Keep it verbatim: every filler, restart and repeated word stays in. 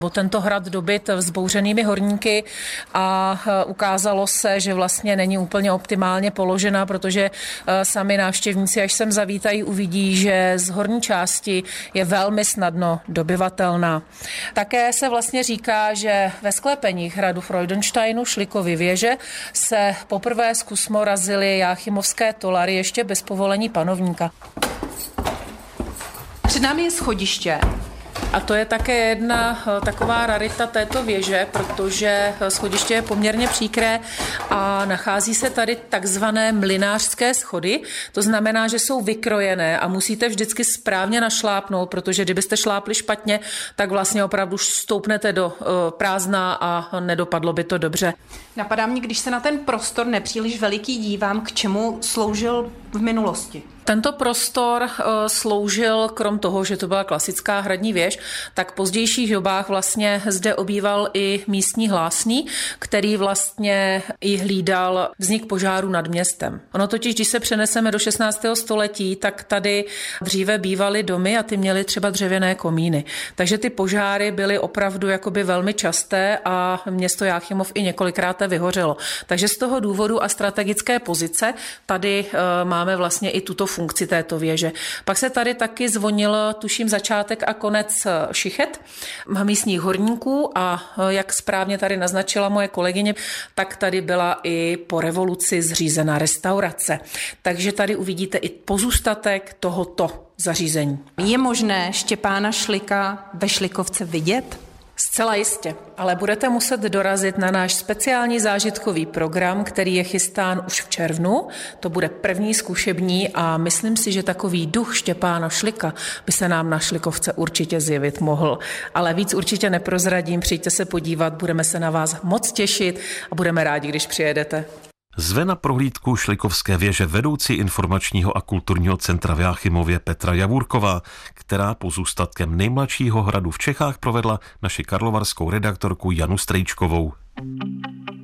Tento hrad dobyt vzbouřenými horníky a ukázalo se, že vlastně není úplně optimálně položena, protože sami návštěvníci, až sem zavítají, uvidí, že z horní části je velmi snadno dobyvatelná. Také se vlastně říká, že ve sklepeních hradu Freudensteinu Šlikovy věže se poprvé zkusmo razily jáchymovské tolary ještě bez povolení panovníka. Před námi je schodiště. A to je také jedna taková rarita této věže, protože schodiště je poměrně příkré a nachází se tady takzvané mlynářské schody. To znamená, že jsou vykrojené a musíte vždycky správně našlápnout, protože kdybyste šlápli špatně, tak vlastně opravdu stoupnete do prázdna a nedopadlo by to dobře. Napadá mě, když se na ten prostor nepříliš veliký dívám, k čemu sloužil v minulosti. Tento prostor sloužil, krom toho, že to byla klasická hradní věž, tak v pozdějších dobách vlastně zde obýval i místní hlásný, který vlastně i hlídal vznik požáru nad městem. Ono totiž, když se přeneseme do šestnáctého století, tak tady dříve bývaly domy a ty měly třeba dřevěné komíny. Takže ty požáry byly opravdu jakoby velmi časté a město Jáchymov i několikrát vyhořelo. Takže z toho důvodu a strategické pozice tady máme vlastně i tuto funkci této věže. Pak se tady taky zvonil, tuším, začátek a konec šichet místních horníků a jak správně tady naznačila moje kolegyně, tak tady byla i po revoluci zřízená restaurace. Takže tady uvidíte i pozůstatek tohoto zařízení. Je možné Štěpána Šlika ve Šlikovce vidět? Zcela jistě, ale budete muset dorazit na náš speciální zážitkový program, který je chystán už v červnu. To bude první zkušební a myslím si, že takový duch Štěpána Šlika by se nám na Šlikovce určitě zjevit mohl. Ale víc určitě neprozradím, přijďte se podívat, budeme se na vás moc těšit a budeme rádi, když přijedete. Zve na prohlídku Šlikovské věže vedoucí informačního a kulturního centra v Jáchymově Petra Javůrková, která pozůstatkem nejmladšího hradu v Čechách provedla naši karlovarskou redaktorku Janu Strejčkovou.